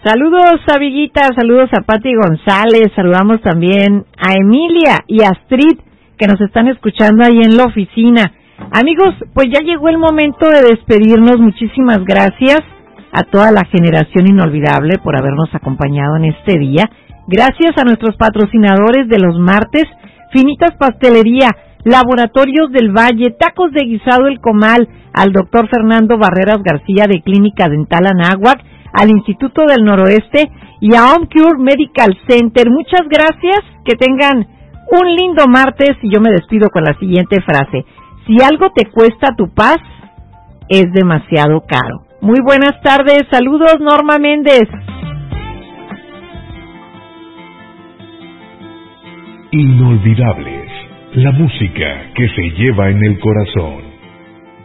Saludos, amiguitas, saludos a Pati González, saludamos también a Emilia y a Astrid, que nos están escuchando ahí en la oficina. Amigos, pues ya llegó el momento de despedirnos. Muchísimas gracias a toda la generación inolvidable por habernos acompañado en este día. Gracias a nuestros patrocinadores de los martes, Finitas Pastelería, Laboratorios del Valle, Tacos de Guisado El Comal, al doctor Fernando Barreras García de Clínica Dental Anáhuac, al Instituto del Noroeste y a OnCure Medical Center. Muchas gracias, que tengan un lindo martes y yo me despido con la siguiente frase: si algo te cuesta tu paz, es demasiado caro. Muy buenas tardes, saludos, Norma Méndez. Inolvidables, la música que se lleva en el corazón.